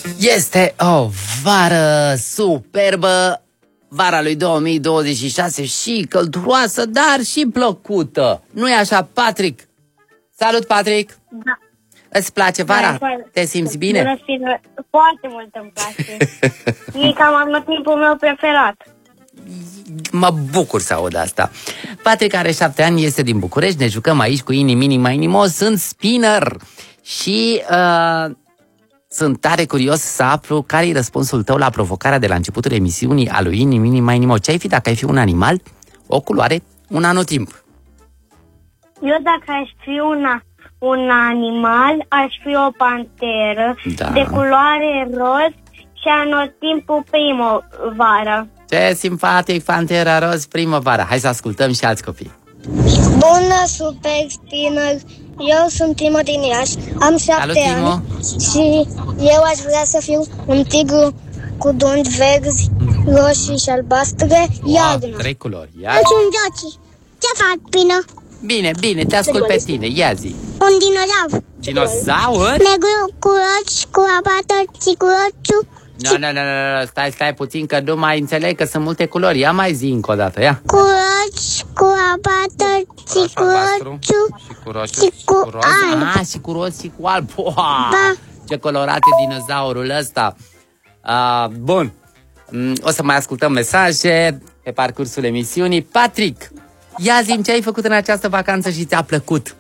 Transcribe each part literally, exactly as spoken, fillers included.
Este o vară superbă, vara lui două mii douăzeci și șase, și călduroasă, dar și plăcută. Nu-i așa, Patrick? Salut, Patrick! Da. Îți place vara? Da, te simți bine? Bună, foarte mult îmi place. E cam anotimpul meu preferat. Mă bucur să aud asta. Patrick are șapte ani, este din București, ne jucăm aici cu Ini Mini Mai Nimo, sunt spinner și uh, sunt tare curios să aflu care e răspunsul tău la provocarea de la începutul emisiunii a lui Ini Mini Mai Nimo. Ce ai fi dacă ai fi un animal, o culoare, un anotimp? Eu dacă aș fi una, un animal, aș fi o panteră, da, de culoare roz și anotimpul primăvară. Ce simpatic, pantera roz, primăvara. Hai să ascultăm și alți copii. Bună, super spinner! Eu sunt Timo din Iași, am șapte ani și eu aș vrea să fiu un tigru cu dungi verzi, roșii și albastre, iarna. Wow, trei culori, ia. Eu sunt Gioci. Ce faci, Pino? Bine, bine, te ascult pe tine, ia zi. Un dinozaur. Dinozaur? Negru cu roci, cu abatări și cu rociu. Nu, nu, nu, nu, stai, stai puțin că nu mai înțeleg că sunt multe culori. Ia mai zi încă o dată, ia. Cu roci, cu abatări și cu rociu și cu roșu și cu alb. Ah, și cu roz și cu alb. Wow, da. Ce colorat e dinozaurul ăsta. Uh, bun, o să mai ascultăm mesaje pe parcursul emisiunii. Patrick, ia zi-mi ce ai făcut în această vacanță și ți-a plăcut.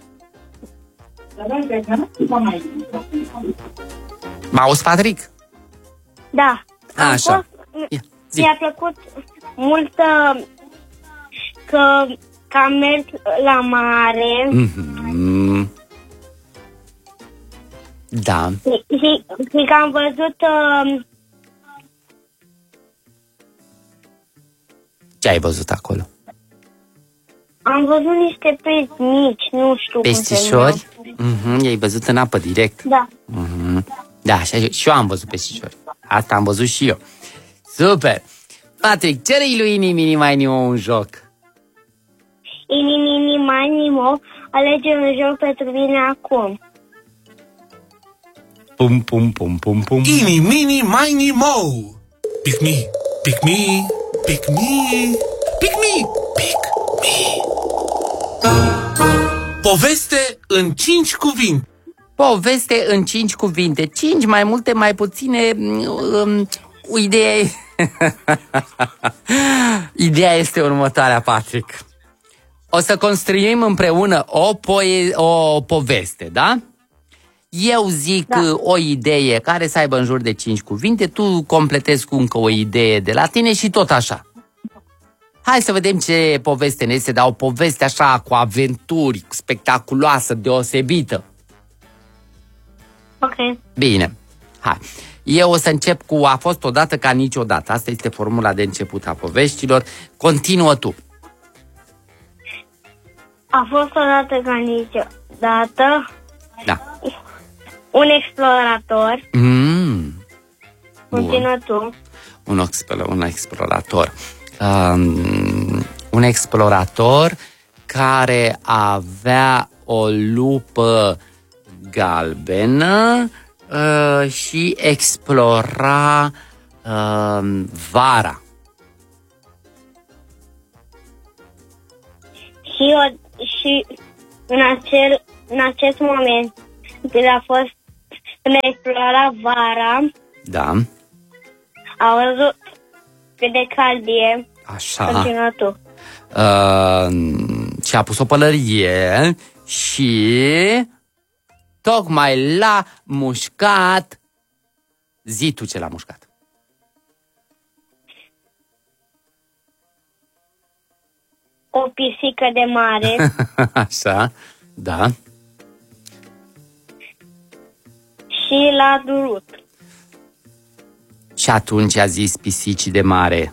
M-auzi, Patrick? Da. Așa. Mi-a plăcut mult că, că am mers la mare. Mm-hmm. Da. Și, și, și că am văzut... Uh... Ce ai văzut acolo? Am văzut niște pești mici, nu știu. Peștișori? Mm-hmm. I-ai văzut în apă direct? Da. Mm-hmm. Da, așa, și eu am văzut peștișori. Asta am văzut și eu. Super! Patrick, cere-i lui Ini Mini Mai Nimo un joc. Ini Mini Mai Nimo, alege un joc pentru mine acum. Pum, pum, pum, pum, pum. Ini Mini Mai Nimo. Pick me, pick me, pick me, pick me, pick me. Poveste în cinci cuvinte. Poveste în cinci cuvinte. Cinci, mai multe, mai puține. Um, ideea e... Ideea este următoarea, Patrick. O să construim împreună o, poe- o poveste, da? Eu zic da. o idee care să aibă în jur de cinci cuvinte, tu completezi cu încă o idee de la tine și tot așa. Hai să vedem ce poveste ne este, dar o poveste așa cu aventuri, spectaculoasă, deosebită. Ok. Bine. Hai. Eu o să încep cu a fost odată ca niciodată. Asta este formula de început a poveștilor. Continuă tu. A fost odată ca niciodată. Da. Un explorator. Mm. Continuă tu. Un, expl- un explorator. Um, un explorator care avea o lupă galbenă uh, și explora uh, vara. Și, o, și în, acel, în acest moment când a fost, când a explorat vara, da, a văzut cât de cald e. Așa. Continuă tu. Uh, și a pus o pălărie și tocmai l-a mușcat. Zi tu ce l-a mușcat. O pisică de mare. Așa, da. Și l-a durut. Și atunci a zis pisicii de mare: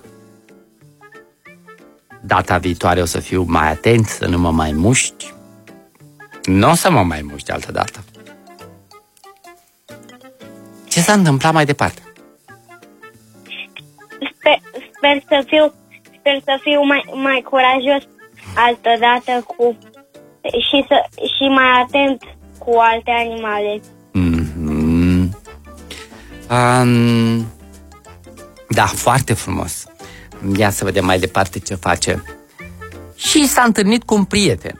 data viitoare o să fiu mai atent să nu mă mai muști. Nu o să mă mai muști altă dată. Ce s-a întâmplat mai departe? Sper, sper să fiu sper să fiu mai, mai curajos altă dată cu și, să, și mai atent cu alte animale. Mm-hmm. Um, da, foarte frumos. Ia să vedem mai departe ce face. Și s-a întâlnit cu un prieten.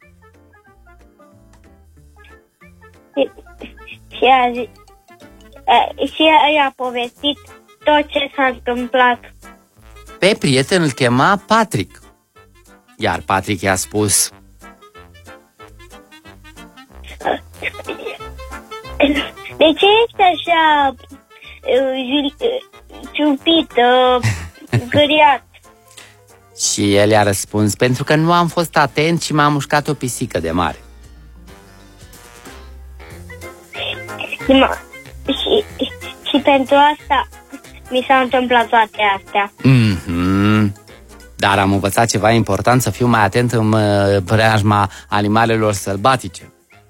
Și, și, a, zi, a, și a, a povestit tot ce s-a întâmplat. Pe prieten îl chema Patrick. Iar Patrick i-a spus: de ce ești așa uh, ciupit, uh, zgâriat? Și el i-a răspuns: pentru că nu am fost atent și m-a mușcat o pisică de mare. Și, și pentru asta mi s-au întâmplat toate astea. Mm-hmm. Dar am învățat ceva important, să fiu mai atent în preajma animalelor sălbatice.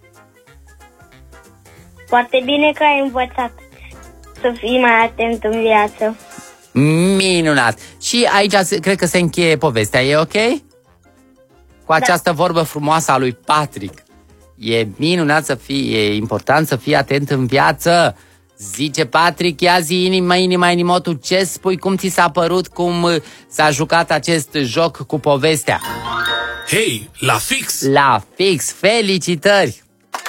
Foarte bine că ai învățat să fii mai atent în viață. Minunat! Și aici cred că se încheie povestea, e ok? Cu această da. vorbă frumoasă a lui Patrick. E minunat să fii, e important să fii atent în viață. Zice Patrick, ia zi inima, inima, inimotul, ce spui, cum ți s-a părut, cum s-a jucat acest joc cu povestea? Hei, la fix! La fix, felicitări!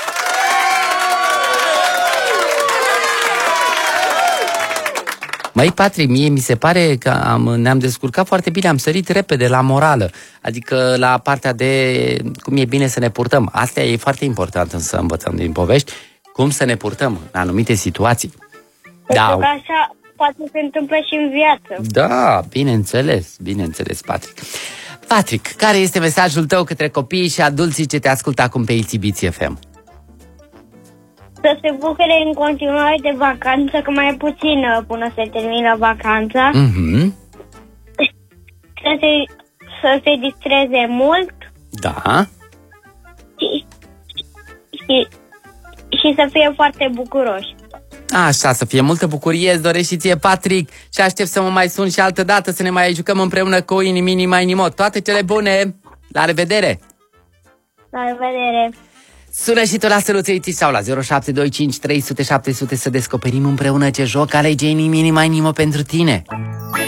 Măi, Patrick, mie mi se pare că am, ne-am descurcat foarte bine, am sărit repede la morală, adică la partea de cum e bine să ne purtăm. Asta e foarte important să învățăm din povești, cum să ne purtăm în anumite situații. Pentru da. că așa poate se întâmplă și în viață. Da, bineînțeles, bineînțeles, Patrick. Patrick, care este mesajul tău către copiii și adulții ce te ascultă acum pe Itzibiți F M? Să se bucure în continuare de vacanță, că mai e puțin până se termină vacanța. Mm-hmm. Să se, să se distreze mult. Da. Și, și, și să fie foarte bucuroși. Așa, să fie multă bucurie, îți doresc și ție, Patrick, și aștept să mă mai sun și altă dată să ne mai jucăm împreună cu Inimi, Inima, Inimot. Toate cele bune! La revedere! La revedere! Sună și tu la soluții sau la zero șapte doi cinci trei sute șapte sute să descoperim împreună ce joc alege Inimi, Inima, Inimot pentru tine.